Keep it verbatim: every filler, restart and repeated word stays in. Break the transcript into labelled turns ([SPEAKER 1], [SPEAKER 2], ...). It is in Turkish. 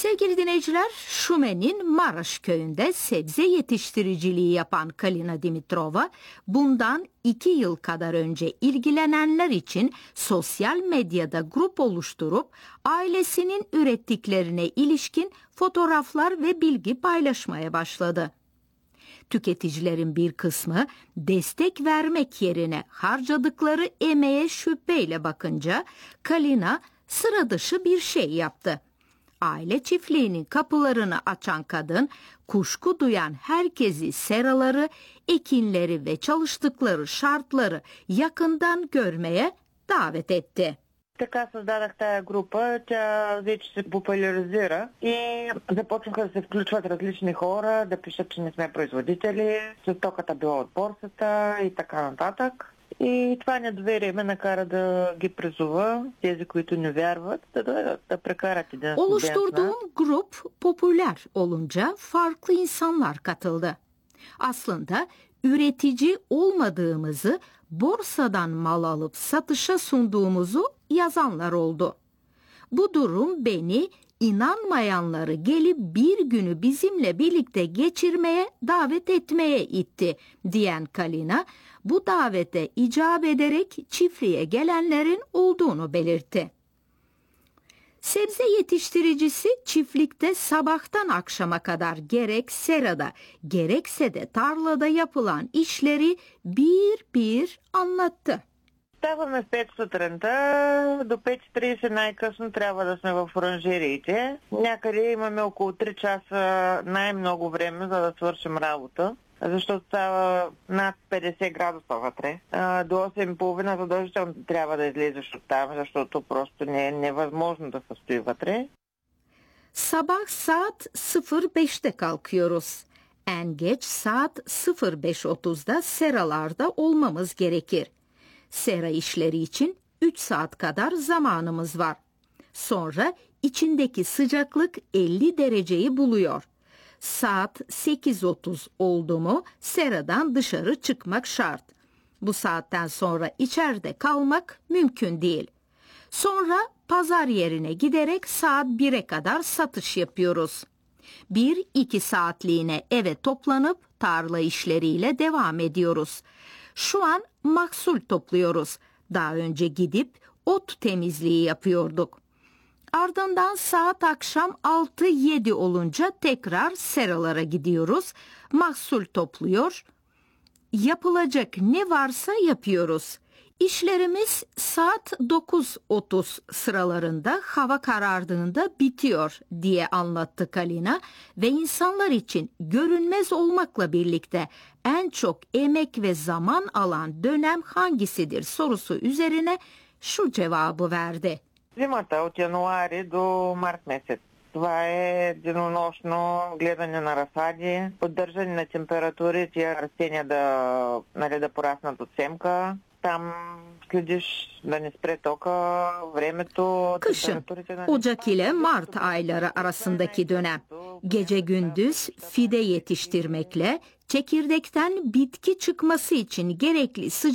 [SPEAKER 1] Sevgili dinleyiciler, Şumen'in Maraş köyünde sebze yetiştiriciliği yapan Kalina Dimitrova, bundan iki yıl kadar önce ilgilenenler için sosyal medyada grup oluşturup ailesinin ürettiklerine ilişkin fotoğraflar ve bilgi paylaşmaya başladı. Tüketicilerin bir kısmı destek vermek yerine harcadıkları emeğe şüpheyle bakınca Kalina sıra dışı bir şey yaptı. Aile çiftliğinin kapılarını açan kadın, kuşku duyan herkesi seraları, ekinleri ve çalıştıkları şartları yakından görmeye davet etti.
[SPEAKER 2] Така създадах тая група, тя вече се популяризира и започнаха да се включват различни хора, да пишат, че не сме производители, че стоката била от борсата и така нататък. И това недоверие ме накара да ги призова, тези, които не вярват, да дойдат да прекарат един студент.
[SPEAKER 1] Oluşturduğum grup popüler olunca farklı insanlar katıldı. Aslında üretici olmadığımızı, borsadan mal alıp satışa sunduğumuzu yazanlar oldu. Bu durum beni inanmayanları gelip bir günü bizimle birlikte geçirmeye davet etmeye itti diyen Kalina, bu davete icap ederek çiftliğe gelenlerin olduğunu belirtti. Sebze yetiştiricisi çiftlikte sabahtan akşama kadar gerek serada gerekse de tarlada yapılan işleri bir bir anlattı.
[SPEAKER 2] Ставаме в пет сутринта, до пет и тридесет най-късно трябва да сме в оранжериите. Някъде имаме около три часа най-много време, за да свършим работа, защото става над петдесет градуса вътре. До осем и половина задължително трябва да излезеш от там, защото просто не е невъзможно да се стои вътре.
[SPEAKER 1] Sabah saat sıfır beşte kalkıyoruz. En geç saat sıfır beş otuzda seralarda olmamız gerekir. Sera işleri için üç saat kadar zamanımız var. Sonra içindeki sıcaklık elli dereceyi buluyor. Saat sekiz otuz oldu mu seradan dışarı çıkmak şart. Bu saatten sonra içeride kalmak mümkün değil. Sonra pazar yerine giderek saat bire kadar satış yapıyoruz. bir iki saatliğine eve toplanıp tarla işleriyle devam ediyoruz. Şu an mahsul topluyoruz. Daha önce gidip ot temizliği yapıyorduk. Ardından saat akşam altı yedi olunca tekrar seralara gidiyoruz. Mahsul topluyor. Yapılacak ne varsa yapıyoruz. İşlerimiz saat dokuz otuz sıralarında hava karardığında bitiyor diye anlattı Kalina ve insanlar için görünmez olmakla birlikte en çok emek ve zaman alan dönem hangisidir sorusu üzerine şu cevabı verdi.
[SPEAKER 2] Зимата от януари до март месец. Това е денонощно гледане на разсади, поддържане на температури, тия растения да, нали, да пораснат от семка. Там следиш да не спре тока, времето,
[SPEAKER 1] Kışın, Ocak ile Mart ayları arasındaki dönem. Gece gündüz fide yetiştirmekle çekirdekten bitki çıkması için gerekli sıcaklığı